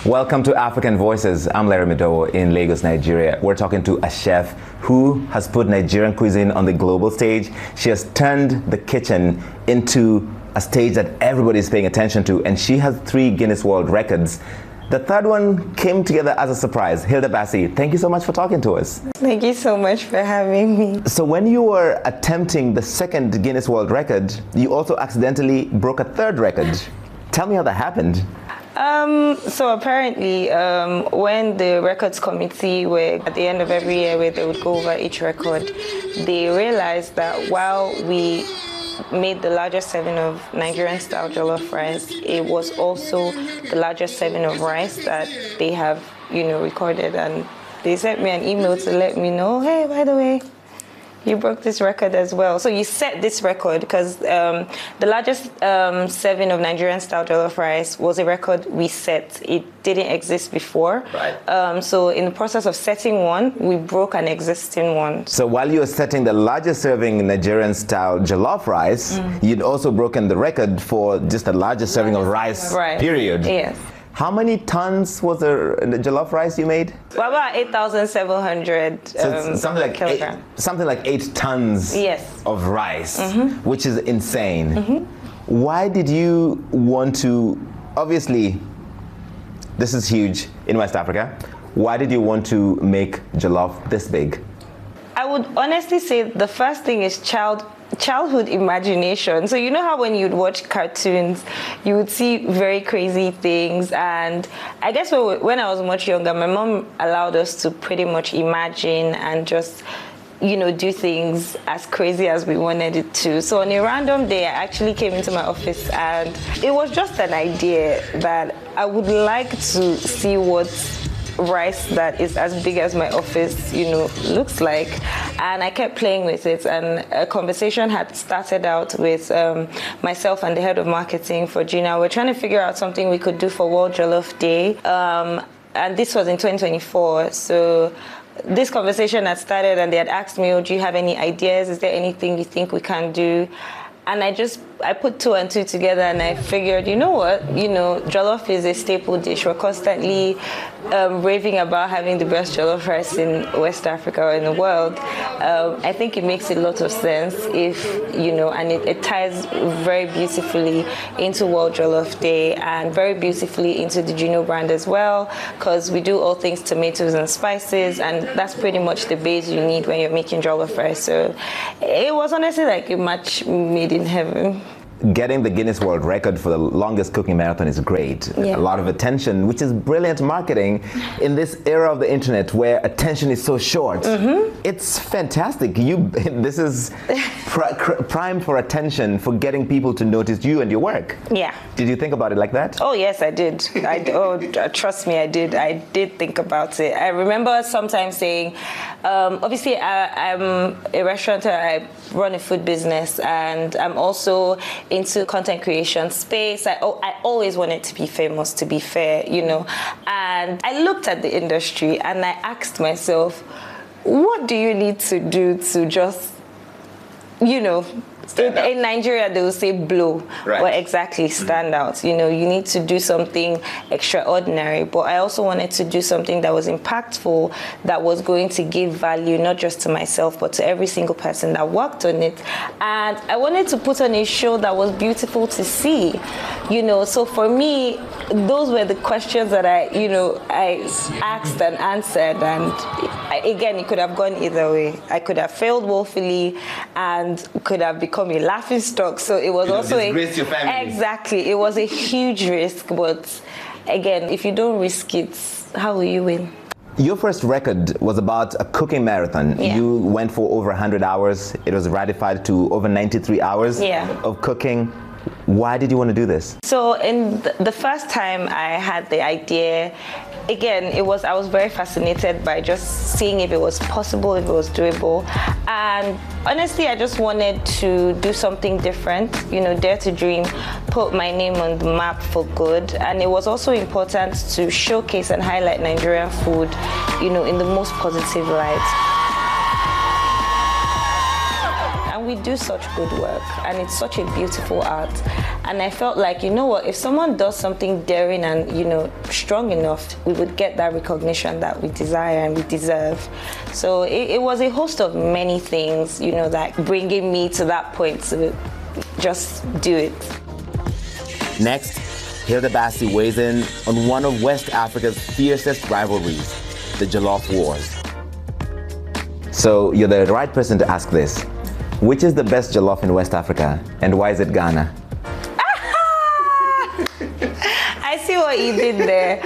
Welcome to African Voices. I'm Larry Medowo in Lagos, Nigeria. We're talking to a chef who has put Nigerian cuisine on the global stage. She has turned the kitchen into a stage that everybody's paying attention to, and she has 3 Guinness World Records. The third one came together as a surprise. Hilda Baci, thank you so much for talking to us. Thank you so much for having me. So when you were attempting the 2nd Guinness World Record, you also accidentally broke a 3rd record. Tell me how that happened. So apparently, when the records committee were at the end of every year where they would go over each record, they realized that while we made the largest serving of Nigerian style jollof rice, it was also the largest serving of rice that they have, recorded. And they sent me an email to let me know, hey, by the way, you broke this record as well. So you set this record because the largest serving of Nigerian style jollof rice was a record we set. It didn't exist before. Right. So in the process of setting one, we broke an existing one. So while you were setting the largest serving Nigerian style jollof rice, you'd also broken the record for just the largest serving of rice, period. Yes. How many tons was the jollof rice you made? Well, about 8,700 kilograms. Something like 8 tons of rice, which is insane. Why did you want to, obviously, this is huge in West Africa, why did you want to make jollof this big? I would honestly say the first thing is childhood imagination. So you know how when you'd watch cartoons, you would see very crazy things, and I guess when I was much younger, my mom allowed us to pretty much imagine and just do things as crazy as we wanted it to. So on a random day, I actually came into my office and it was just an idea that I would like to see what rice that is as big as my office, looks like. And I kept playing with it, and a conversation had started out with myself and the head of marketing for Gina. We're trying to figure out something we could do for World Jollof Day, and this was in 2024. So this conversation had started, and they had asked me, do you have any ideas? Is there anything you think we can do? And I put 2 and 2 together, and I figured, you know what, jollof is a staple dish. We're constantly raving about having the best jollof rice in West Africa or in the world. I think it makes a lot of sense if, and it ties very beautifully into World Jollof Day and very beautifully into the Juno brand as well, because we do all things tomatoes and spices, and that's pretty much the base you need when you're making jollof rice. So it was honestly like a match made in heaven. Getting the Guinness World Record for the longest cooking marathon is great. A lot of attention, which is brilliant marketing in this era of the internet where attention is so short. It's fantastic. This is prime for attention, for getting people to notice you and your work. Yeah. Did you think about it like that? Oh yes, I did. Trust me, I did. I did think about it. I remember sometimes saying, obviously I'm a restaurateur, I run a food business, and I'm also into content creation space. I always wanted to be famous, to be fair, and I looked at the industry and I asked myself, what do you need to do to just, in Nigeria, they will say blow, or exactly stand out. You need to do something extraordinary. But I also wanted to do something that was impactful, that was going to give value, not just to myself, but to every single person that worked on it. And I wanted to put on a show that was beautiful to see. So for me, those were the questions that I asked and answered. And again, it could have gone either way. I could have failed woefully and could have become a laughing stock. So it was also disgrace your family. Exactly. It was a huge risk, but again, if you don't risk it, how will you win? Your first record was about a cooking marathon. You went for over 100 hours. It was ratified to over 93 hours of cooking. Why did you want to do this? So in the first time I had the idea, again, I was very fascinated by just seeing if it was possible, if it was doable. And honestly, I just wanted to do something different, dare to dream, put my name on the map for good. And it was also important to showcase and highlight Nigerian food, in the most positive light. And we do such good work, and it's such a beautiful art. And I felt like, you know what, if someone does something daring and, you know, strong enough, we would get that recognition that we desire and we deserve. So it was a host of many things, you know, that bringing me to that point to just do it. Next, Hilda Baci weighs in on one of West Africa's fiercest rivalries, the Jollof Wars. So you're the right person to ask this. Which is the best jollof in West Africa, and why is it Ghana? I see what you did there.